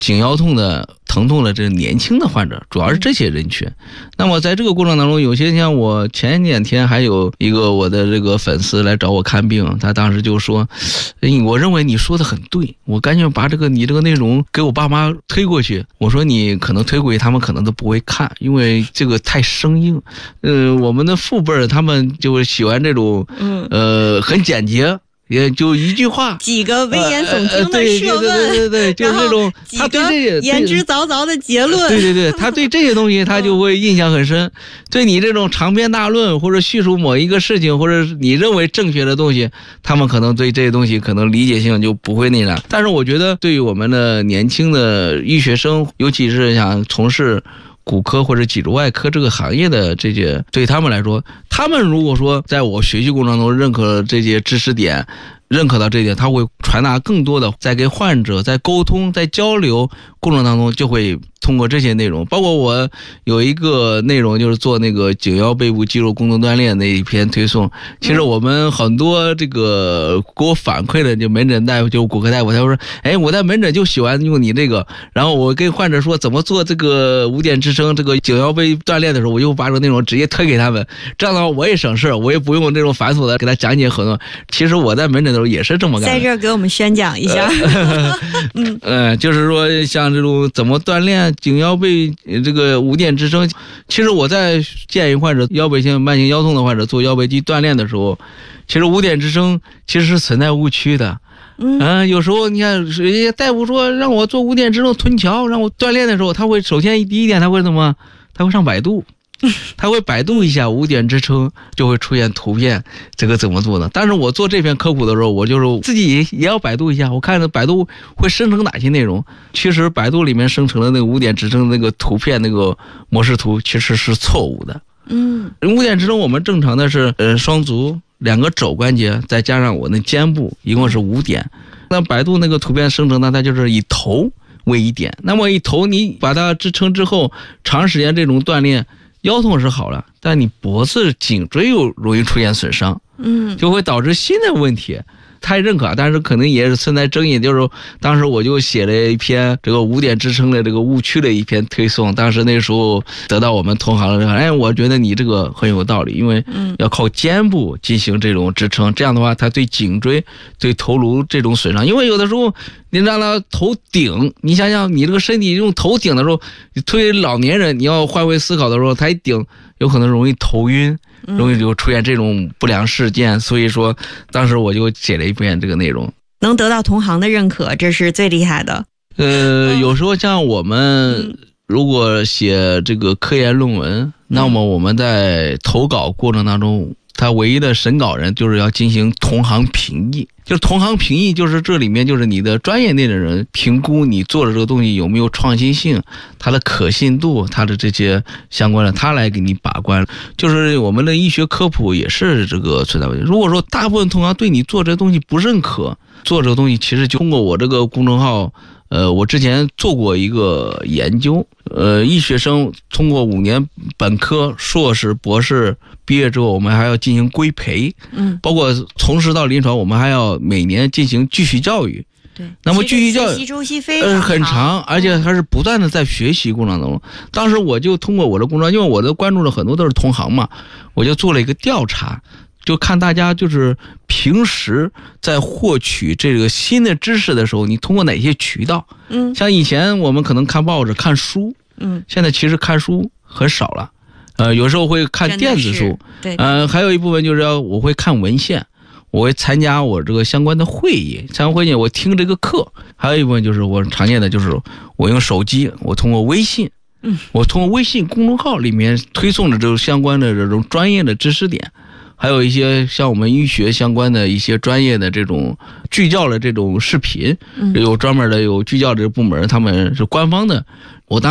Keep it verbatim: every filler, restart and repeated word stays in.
颈腰痛的疼痛的这年轻的患者，主要是这些人群。那么在这个过程当中，有些像我前两天还有一个我的这个粉丝来找我看病，他当时就说，我认为你说的很对，我赶紧把这个你这个内容给我爸妈推过去。我说你可能推过去他们可能都不会看，因为这个太生硬。呃，我们的父辈他们就喜欢这种呃很简洁，也就一句话， 几个危言耸听的设问， 对对对对，就是这种他对这些言之凿凿的结论， 对对对，他对这些东西他就会印象很深。对你这种长篇大论或者叙述某一个事情或者你认为正确的东西，他们可能对这些东西可能理解性就不会那样。但是我觉得对于我们的年轻的医学生，尤其是想从事骨科或者脊柱外科这个行业的这些，对他们来说，他们如果说在我学习过程中认可这些知识点，认可到这一点，他会传达更多的，在跟患者在沟通在交流过程当中，就会通过这些内容。包括我有一个内容就是做那个颈腰背部肌肉功能锻炼那一篇推送，其实我们很多这个给我反馈的就门诊大夫，就骨科大夫，他说哎，我在门诊就喜欢用你这个，然后我跟患者说怎么做这个五点支撑这个颈腰背锻炼的时候，我就把这个内容直接推给他们，这样的话我也省事，我也不用这种繁琐的给他讲解很多。其实我在门诊的时候也是这么干的。 在这儿给我们宣讲一下。 嗯呃，就是说像这种怎么锻炼颈腰背这个五点支撑，其实我在建议患者腰背性慢性腰痛的患者做腰背肌锻炼的时候，其实五点支撑其实是存在误区的。嗯、呃，有时候你看人家大夫说让我做五点支撑臀桥，让我锻炼的时候，他会首先第一点他会怎么？他会上百度。他会百度一下五点支撑，就会出现图片，这个怎么做呢？但是我做这篇科普的时候，我就是自己也也要百度一下，我看百度会生成哪些内容。其实百度里面生成的那个五点支撑那个图片那个模式图其实是错误的。嗯，五点支撑我们正常的是呃双足两个肘关节再加上我的肩部，一共是五点。那百度那个图片生成呢，它就是以头为一点。那么以头你把它支撑之后，长时间这种锻炼。腰痛是好了，但你脖子颈椎又容易出现损伤，嗯，就会导致新的问题。太认可，但是可能也是存在争议。就是当时我就写了一篇这个五点支撑的这个误区的一篇推送，当时那时候得到我们同行的，哎，我觉得你这个很有道理，因为要靠肩部进行这种支撑，这样的话，它对颈椎、对头颅这种损伤，因为有的时候你让他头顶，你想想你这个身体用头顶的时候，推老年人，你要换位思考的时候，他一顶有可能容易头晕。容易就出现这种不良事件，所以说当时我就写了一篇这个内容， 能得到同行的认可，这是最厉害的。 呃，有时候像我们如果写这个科研论文，嗯、那么我们在投稿过程当中，他唯一的审稿人就是要进行同行评议。就是同行评议，就是这里面就是你的专业内的人评估你做的这个东西有没有创新性，它的可信度，它的这些相关的，他来给你把关。就是我们的医学科普也是这个存在问题。如果说大部分同行对你做这个东西不认可，做这个东西其实就通过我这个公众号，呃，我之前做过一个研究，呃，医学生通过五年本科、硕士、博士毕业之后，我们还要进行规培，嗯，包括从事到临床，我们还要每年进行继续教育。 对， 那么继续教育学习周期非常呃很长，而且还是不断的在学习过程当中。当时我就通过我的公众号，因为我的关注的很多都是同行嘛，我就做了一个调查。就看大家就是平时在获取这个新的知识的时候，你通过哪些渠道？嗯，像以前我们可能看报纸、看书，嗯，现在其实看书很少了，呃，有时候会看电子书， 对， 呃，还有一部分就是要我会看文献，我会参加我这个相关的会议，参加会议我听这个课，还有一部分就是我常见的就是我用手机，我通过微信，嗯，我通过微信公众号里面推送的这种相关的这种专业的知识点。还有一些像我们医学相关的一些专业的这种聚焦的这种视频，有专门的有聚焦的部门，他们是官方的，我当